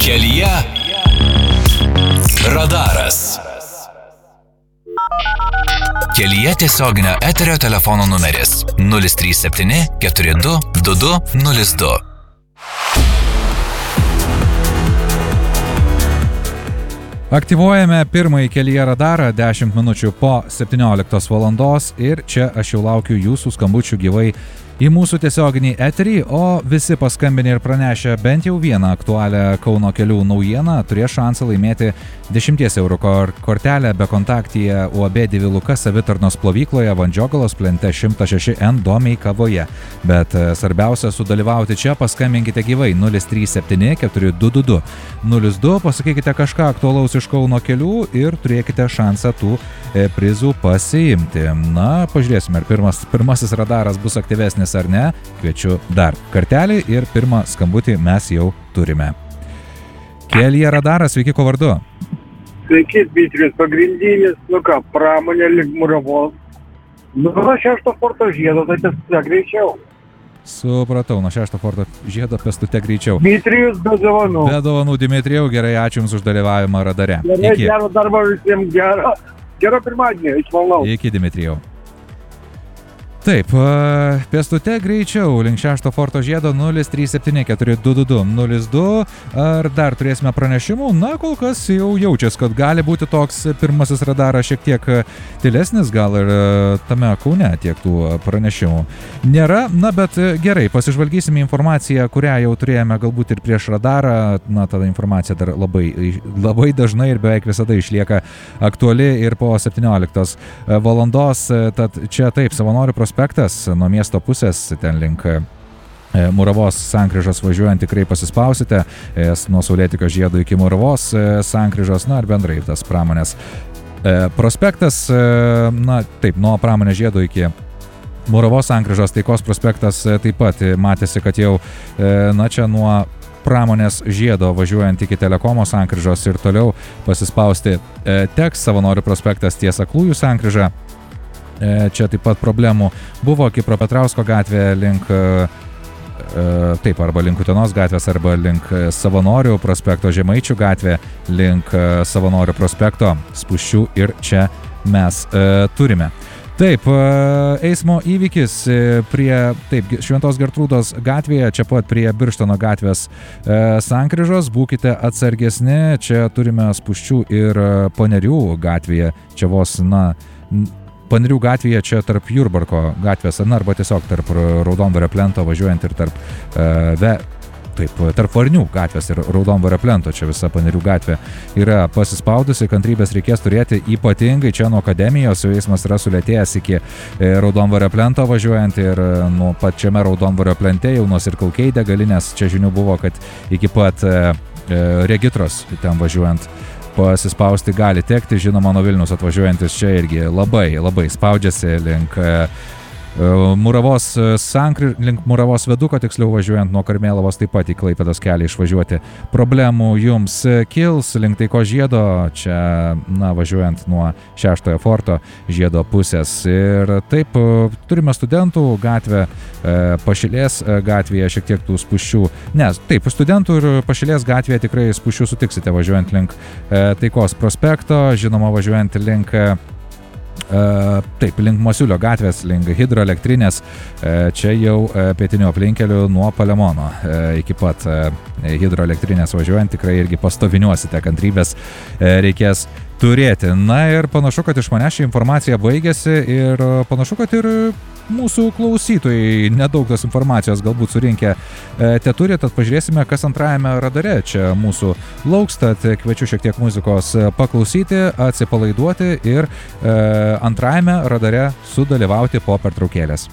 Kelyje radaras. Kelyje tiesioginio eterio telefono numeris 037 42 22 02. Aktyvuojame pirmąjį Kelyje radarą 10 minučių po 17 valandos ir čia aš jau laukiu jūsų skambučių gyvai į mūsų tiesioginį eterį, o visi paskambinę ir pranešę bent jau vieną aktualią Kauno kelių naujieną turės šansą laimėti 10 eurų kortelę bekontaktyje UAB Diviluka savitarnos plovykloje Vandžiogalos plente 106N Domeikavoje. Bet svarbiausia sudalyvauti čia, paskambinkite gyvai 037 422 02, pasakykite kažką aktualaus iš Kauno kelių ir turėkite šansą tų prizų pasiimti. Na, pažiūrėsime, ar pirmasis radaras bus aktyvesnis ar ne. Kviečiu dar kartelį ir pirmą skambutį mes jau turime. Kelyje radaras, sveiki, ko vardu? Sveiki, Dmitrijus pagrindinis, pramonė link Muravos. Nuo 6 forto žiedo, tai pėstute greičiau. Supratau, nuo 6 forto žiedo pėstute greičiau. Dmitrijus be dovanų. Be dovanų, Dmitrijau, gerai, ačiū Jums už dalyvavimą radare. Gerai, gero darbo visiems, gero pirmadienį, išvalau. Iki, Dmitrijau. Taip, pėstute greičiau, link 6 forto žiedo 037 422 02. Ar dar turėsime pranešimų? Na, kol kas jau jaučias, kad gali būti toks pirmasis radaras šiek tiek tylesnis, gal ir tame Kaune tiek tų pranešimų nėra. Na, bet gerai, pasižvalgysime informaciją, kurią jau turėjome galbūt ir prieš radarą. Na, tada informacija dar labai dažnai ir beveik visada išlieka aktuali ir po 17 valandos. Tad čia taip, Savanorių prospektas nuo miesto pusės, ten link Muravos sankryžos važiuojant tikrai pasispausite, nuo Saulėtekio žiedo iki Muravos sankryžos, na ir bendrai tas pramonės prospektas, na taip, nuo pramonės žiedo iki Muravos sankryžos, Taikos prospektas taip pat matėsi, kad jau, na čia nuo pramonės žiedo važiuojant iki Telekomo sankryžos ir toliau pasispausti teks. Savanorių prospektas ties Aklųjų sankryža. Čia taip pat problemų buvo Kipro Petrausko gatvė link, taip, arba link Utenos gatvės, arba link Savanorių prospekto, Žemaičių gatvė link Savanorių prospekto, spūsčių ir čia mes turime. Taip, eismo įvykis prie, taip, Šventos Gertrūdos gatvėje, čia pat prie Birštono gatvės sankryžos, būkite atsargesni, čia turime spūsčių ir Panerių gatvėje, čia vos, na, Panerių gatvėje čia tarp Jurbarko gatvės, arba tiesiog tarp Raudondvario plento važiuojant ir tarp Varnių gatvės ir Raudondvario plento, čia visa Panerių gatvė yra pasispaudusi, kantrybės reikės turėti ypatingai čia nuo Akademijos, jau eismas yra sulėtėjęs iki Raudondvario plento važiuojant ir nuo pačiame Raudondvario plente jau nuo Circle degalinės, čia žinių buvo, kad iki pat Regitros ten važiuojant pasispausti gali tekti, žinoma, nuo Vilnius atvažiuojantis čia irgi labai spaudžiasi link Muravos link Muravos veduko, tiksliau važiuojant nuo Karmėlavos taip pat į Klaipėdos kelią išvažiuoti. Problemų jums kils link Taikos žiedo, čia, na, važiuojant nuo 6 forto žiedo pusės. Ir taip, turime Studentų gatvę, Pašilės gatvėje šiek tiek tų spūsčių. Nes, taip, Studentų ir Pašilės gatvėje tikrai spūsčių sutiksite važiuojant link Taikos prospekto, žinoma, važiuojant link taip, link Masiulio gatvės, link hidroelektrinės, čia jau pietinių aplinkelių nuo Palemono iki pat hidroelektrinės važiuojant tikrai irgi pastoviniuosite, kantrybės reikės turėti. Na ir panašu, kad iš manęs ši informacija baigėsi ir panašu, kad ir mūsų klausytojai nedaug tos informacijos galbūt surinkę teturi, tad pažiūrėsime, kas antrajame radare čia mūsų lauks, tad kviečiu šiek tiek muzikos paklausyti, atsipalaiduoti ir antrajame radare sudalyvauti po pertraukėlės.